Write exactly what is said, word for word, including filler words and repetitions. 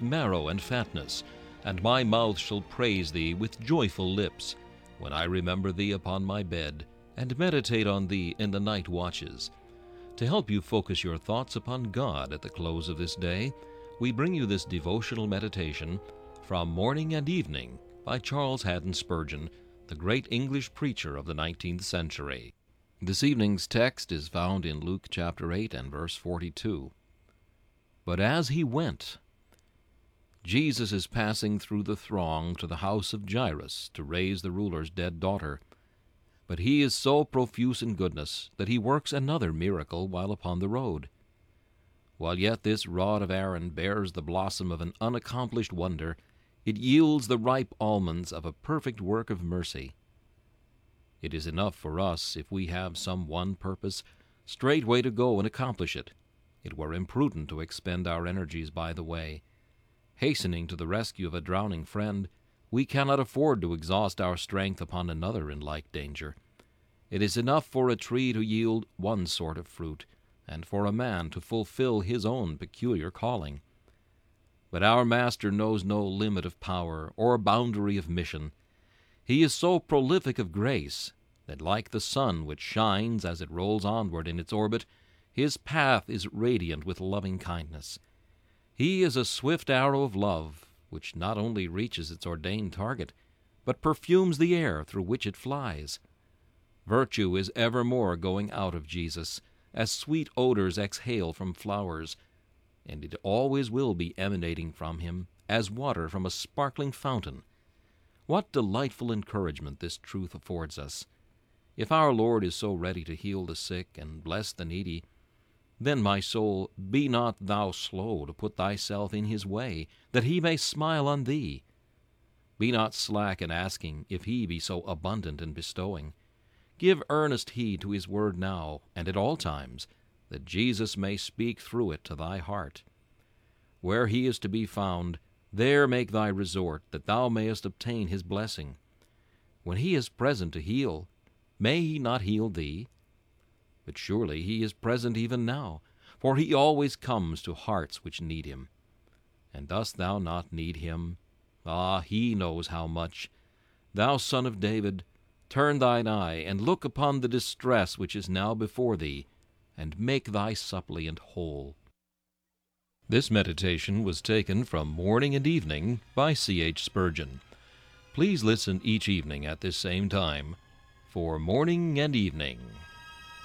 marrow and fatness, and my mouth shall praise thee with joyful lips, when I remember thee upon my bed, and meditate on thee in the night watches. To help you focus your thoughts upon God at the close of this day, we bring you this devotional meditation from Morning and Evening by Charles Haddon Spurgeon, the great English preacher of the nineteenth century. This evening's text is found in Luke chapter eight and verse forty-two. But as he went, Jesus is passing through the throng to the house of Jairus to raise the ruler's dead daughter. But he is so profuse in goodness that he works another miracle while upon the road. While yet this rod of Aaron bears the blossom of an unaccomplished wonder, it yields the ripe almonds of a perfect work of mercy. It is enough for us, if we have some one purpose, straightway to go and accomplish it. It were imprudent to expend our energies by the way. Hastening to the rescue of a drowning friend, we cannot afford to exhaust our strength upon another in like danger. It is enough for a tree to yield one sort of fruit, and for a man to fulfill his own peculiar calling. But our Master knows no limit of power or boundary of mission. He is so prolific of grace that, like the sun which shines as it rolls onward in its orbit, his path is radiant with loving kindness. He is a swift arrow of love, which not only reaches its ordained target, but perfumes the air through which it flies. Virtue is evermore going out of Jesus, as sweet odors exhale from flowers, and it always will be emanating from him, as water from a sparkling fountain. What delightful encouragement this truth affords us! If our Lord is so ready to heal the sick and bless the needy, then, my soul, be not thou slow to put thyself in his way, that he may smile on thee. Be not slack in asking, if he be so abundant in bestowing. Give earnest heed to his word now, and at all times, that Jesus may speak through it to thy heart. Where he is to be found, there make thy resort, that thou mayest obtain his blessing. When he is present to heal, may he not heal thee? But surely he is present even now, for he always comes to hearts which need him. And dost thou not need him? Ah, he knows how much. Thou Son of David, turn thine eye, and look upon the distress which is now before thee, and make thy suppliant whole. This meditation was taken from Morning and Evening by C H Spurgeon. Please listen each evening at this same time for Morning and Evening.